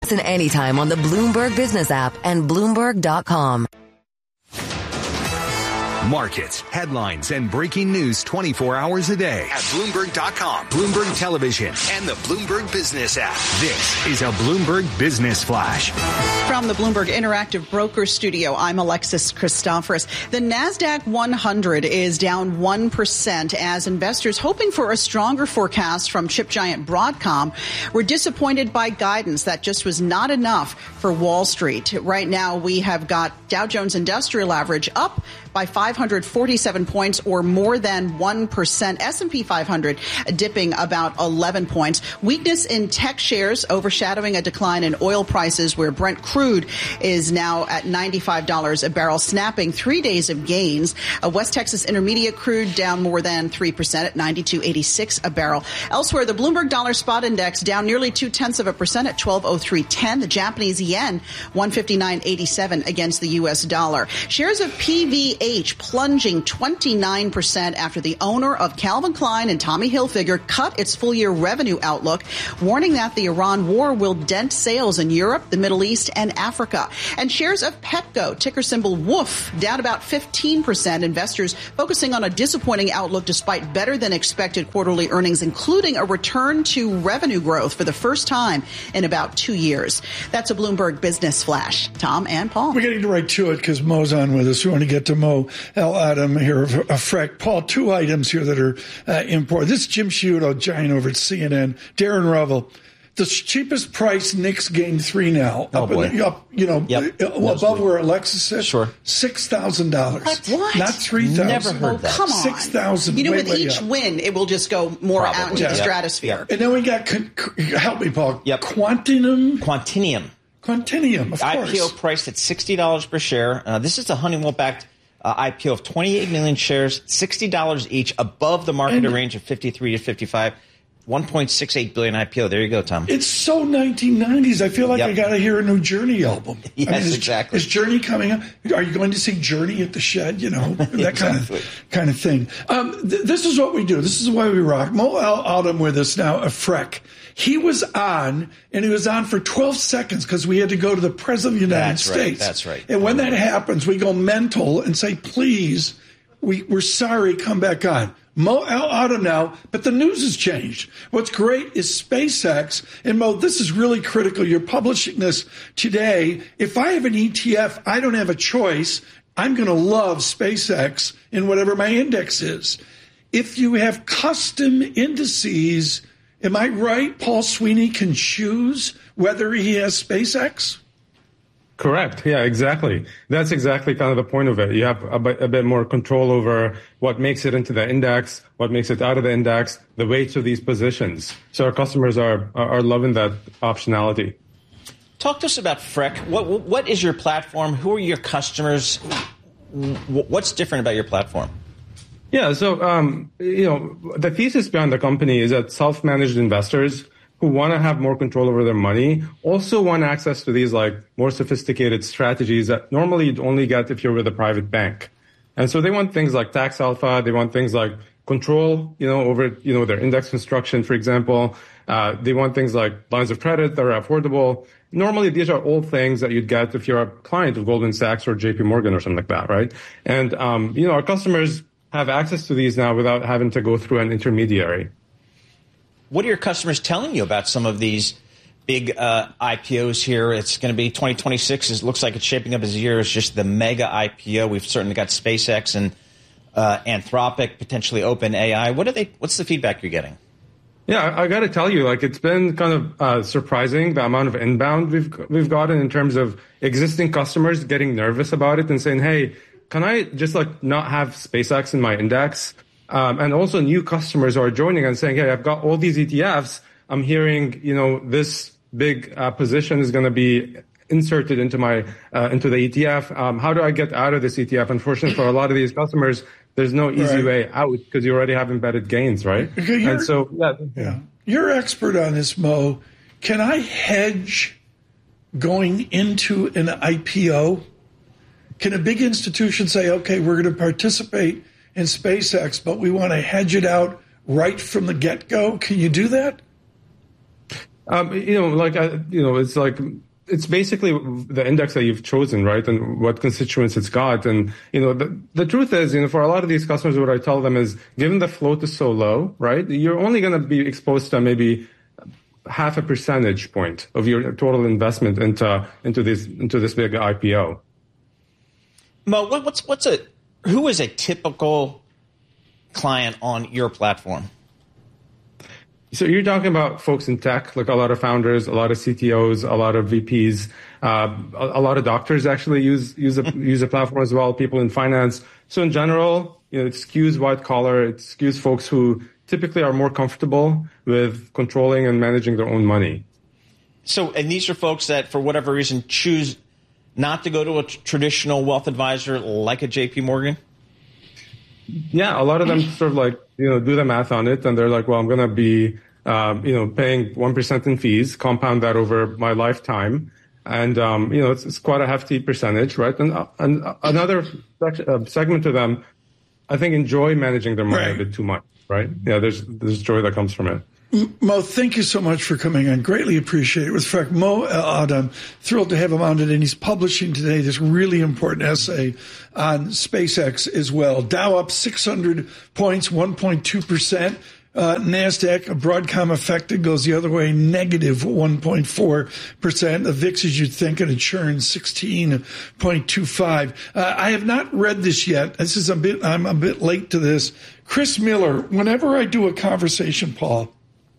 Listen anytime on the Bloomberg Business app and Bloomberg.com. Markets, headlines, and breaking news 24 hours a day at Bloomberg.com, Bloomberg Television, and the Bloomberg Business app. This is a Bloomberg Business Flash. From the Bloomberg Interactive Broker Studio, I'm Alexis Christoforous. The NASDAQ 100 is down 1% as investors hoping for a stronger forecast from chip giant Broadcom were disappointed by guidance that just was not enough for Wall Street. Right now, we have got Dow Jones Industrial Average up by 547 points or more than 1%. S&P 500 dipping about 11 points. Weakness in tech shares overshadowing a decline in oil prices where Brent crude is now at $95 a barrel, snapping 3 days of gains. West Texas Intermediate crude down more than 3% at $92.86 a barrel. Elsewhere, the Bloomberg Dollar Spot Index down nearly 0.2% at 1203.10. The Japanese yen 159.87 against the U.S. dollar. Shares of PVH plunging 29% after the owner of Calvin Klein and Tommy Hilfiger cut its full-year revenue outlook, warning that the Iran war will dent sales in Europe, the Middle East, and Africa. And shares of Petco, ticker symbol WOOF, down about 15%. Investors focusing on a disappointing outlook despite better-than-expected quarterly earnings, including a return to revenue growth for the first time in about 2 years. That's a Bloomberg Business Flash. Tom and Paul. We're getting right to it because Mo's on with us. We want to get to Mo L. Adam here of Freck. Paul, two items here that are important. This is Jim Sciutto, giant over at CNN. Darren Revel. The cheapest price, Knicks gained 3 now. Above where Alexis is. Sure. $6,000. What? Not $3,000. Never heard that. Come on. $6,000. You know, with each win, it will just go more Probably. out into the stratosphere. And then we got, help me, Paul. Yep. Quantinuum, of course. IPO priced at $60 per share. This is a Honeywell-backed IPO of 28 million shares, $60 each, above the market range of 53 to 55. 1.68 billion IPO. There you go, Tom. It's so 1990s. I feel like I got to hear a new Journey album. Yes, exactly. Is Journey coming up? Are you going to see Journey at the Shed? You know, that exactly. kind of thing. This is what we do. This is why we rock. Mo Alden with us now, a Freck. He was on, and he was on for 12 seconds because we had to go to the President of the United States. That's right. And when that happens, we go mental and say, please, we're sorry, come back on. Mo Alden now, but the news has changed. What's great is SpaceX, and Mo, this is really critical. You're publishing this today. If I have an ETF, I don't have a choice. I'm going to love SpaceX in whatever my index is. If you have custom indices, am I right? Paul Sweeney can choose whether he has SpaceX? Correct. Yeah, exactly. That's exactly kind of the point of it. You have a bit more control over what makes it into the index, what makes it out of the index, the weights of these positions. So our customers are loving that optionality. Talk to us about Freck. What is your platform? Who are your customers? What's different about your platform? Yeah, so the thesis behind the company is that self-managed investors who want to have more control over their money also want access to these like more sophisticated strategies that normally you'd only get if you're with a private bank. And so they want things like tax alpha. They want things like control, over, their index construction, for example. They want things like lines of credit that are affordable. Normally, these are all things that you'd get if you're a client of Goldman Sachs or JP Morgan or something like that, right? And, our customers have access to these now without having to go through an intermediary. What are your customers telling you about some of these big IPOs here? It's going to be 2026. It looks like it's shaping up as a year. It's just the mega IPO. We've certainly got SpaceX and Anthropic, potentially OpenAI. What's the feedback you're getting? Yeah, I got to tell you, it's been kind of surprising the amount of inbound we've gotten in terms of existing customers getting nervous about it and saying, hey, can I just not have SpaceX in my index? And also new customers who are joining and saying, hey, I've got all these ETFs. I'm hearing, this big position is going to be inserted into my into the ETF. How do I get out of this ETF? Unfortunately, for a lot of these customers, there's no easy way out because you already have embedded gains, right? And so, You're expert on this, Mo. Can I hedge going into an IPO? Can a big institution say, okay, we're going to participate in SpaceX, but we want to hedge it out right from the get-go? Can you do that? It's basically the index that you've chosen, right? And what constituents it's got. And, the truth is, for a lot of these customers, what I tell them is, given the float is so low, right? You're only going to be exposed to maybe half a percentage point of your total investment into this big IPO. Mo, who is a typical client on your platform? So you're talking about folks in tech, like a lot of founders, a lot of CTOs, a lot of VPs, a lot of doctors actually use a platform as well, people in finance. So in general, it skews white collar, it skews folks who typically are more comfortable with controlling and managing their own money. So, and these are folks that, for whatever reason, choose not to go to a traditional wealth advisor like a JP Morgan? Yeah, a lot of them sort of do the math on it, and they're like, well, I'm going to be, paying 1% in fees, compound that over my lifetime. And, it's quite a hefty percentage, right? And another segment of them, I think, enjoy managing their money a bit too much, right? Yeah, there's joy that comes from it. Mo, thank you so much for coming on. Greatly appreciate it. With fact, Mo El-Adam, thrilled to have him on today. And he's publishing today this really important essay on SpaceX as well. Dow up 600 points, 1.2%. NASDAQ, Broadcom affected, goes the other way, negative 1.4%. The VIX, as you'd think, and it churns 16.25. I have not read this yet. I'm a bit late to this. Chris Miller, whenever I do a conversation, Paul,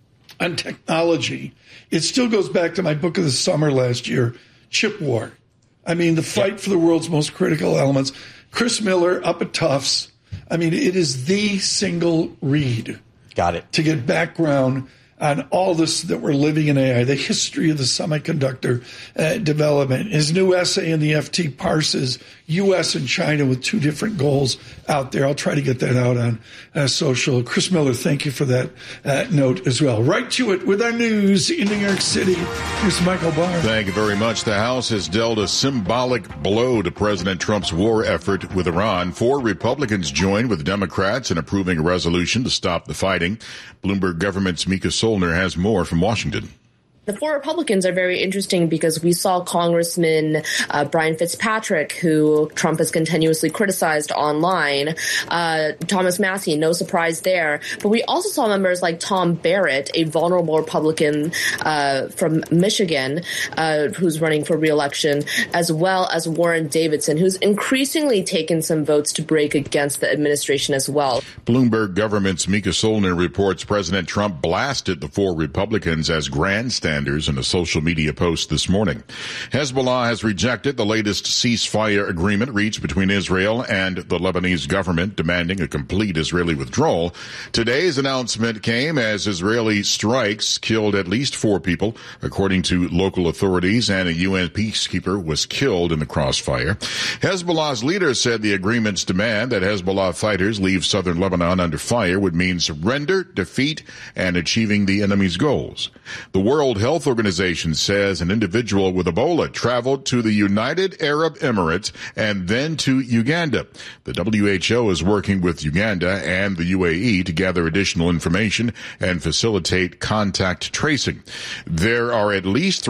on technology, it still goes back to my book of the summer last year, Chip War. I mean, the fight for the world's most critical elements. Chris Miller up at Tufts. I mean, it is the single read. Got it. To get background on all this that we're living in AI, the history of the semiconductor development. His new essay in the FT parses U.S. and China with two different goals out there. I'll try to get that out on social. Chris Miller, thank you for that note as well. Right to it with our news in New York City. Here's Michael Barr. Thank you very much. The House has dealt a symbolic blow to President Trump's war effort with Iran. 4 Republicans joined with Democrats in approving a resolution to stop the fighting. Bloomberg government's Mika Solner has more from Washington. The 4 Republicans are very interesting because we saw Congressman Brian Fitzpatrick, who Trump has continuously criticized online, Thomas Massie, no surprise there. But we also saw members like Tom Barrett, a vulnerable Republican from Michigan, who's running for re-election, as well as Warren Davidson, who's increasingly taken some votes to break against the administration as well. Bloomberg government's Mika Solner reports President Trump blasted the 4 Republicans as grandstanders in a social media post this morning. Hezbollah has rejected the latest ceasefire agreement reached between Israel and the Lebanese government, demanding a complete Israeli withdrawal. Today's announcement came as Israeli strikes killed at least 4 people, according to local authorities, and a UN peacekeeper was killed in the crossfire. Hezbollah's leader said the agreement's demand that Hezbollah fighters leave southern Lebanon under fire would mean surrender, defeat, and achieving the enemy's goals. The World Health Organization says an individual with Ebola traveled to the United Arab Emirates and then to Uganda. The WHO is working with Uganda and the UAE to gather additional information and facilitate contact tracing. There are at least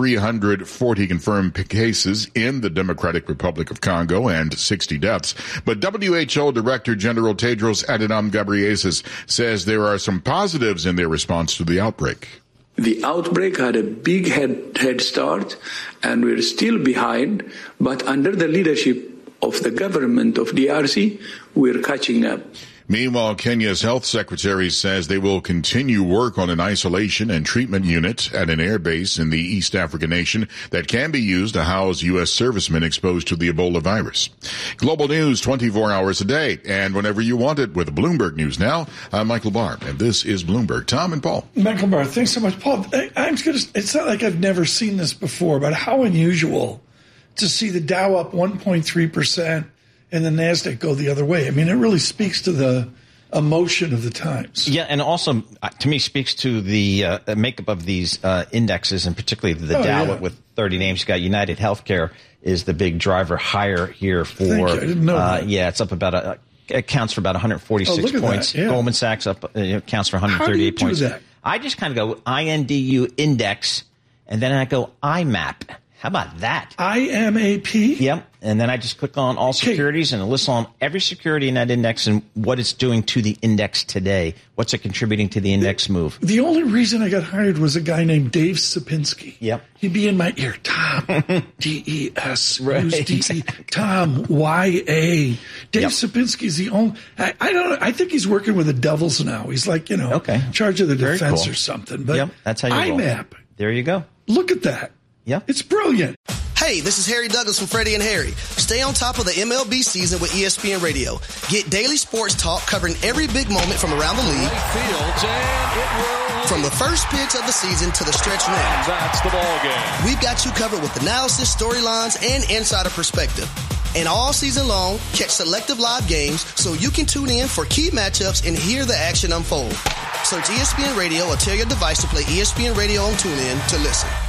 340 confirmed cases in the Democratic Republic of Congo and 60 deaths. But WHO Director General Tedros Adhanom Ghebreyesus says there are some positives in their response to the outbreak. The outbreak had a big head start, and we're still behind, but under the leadership of the government of DRC, we're catching up. Meanwhile, Kenya's health secretary says they will continue work on an isolation and treatment unit at an air base in the East African nation that can be used to house U.S. servicemen exposed to the Ebola virus. Global news 24 hours a day and whenever you want it with Bloomberg News Now. I'm Michael Barr, and this is Bloomberg. Tom and Paul. Michael Barr, thanks so much. Paul, it's not like I've never seen this before, but how unusual to see the Dow up 1.3%. and the NASDAQ go the other way. I mean, it really speaks to the emotion of the times. Yeah, and also, to me, speaks to the makeup of these indexes, and particularly the Dow with 30 names. You got United Healthcare is the big driver higher here for. Thank you. I didn't know that. Yeah, it's up about it counts for about 146 points. Yeah. Goldman Sachs up counts for 138 points. How do you do that? I just kind of go INDU index And then I go IMAP. How about that? IMAP? Yep. And then I just click on all securities and it lists on every security in that index and what it's doing to the index today. What's it contributing to the index move? The only reason I got hired was a guy named Dave Sapinski. Yep. He'd be in my ear. Tom, D-E-S. Right. Who's D-E? Tom, Y-A. Dave Sapinski's the only... I don't know. I think he's working with the Devils now. He's like, in charge of the defense or something. But that's how you roll. IMAP. There you go. Look at that. Yeah. It's brilliant. Hey, this is Harry Douglas from Freddie and Harry. Stay on top of the MLB season with ESPN Radio. Get daily sports talk covering every big moment from around the league. From the first pitch of the season to the stretch run. That's the ball game. We've got you covered with analysis, storylines, and insider perspective. And all season long, catch selective live games so you can tune in for key matchups and hear the action unfold. Search ESPN Radio or tell your device to play ESPN Radio on TuneIn to listen.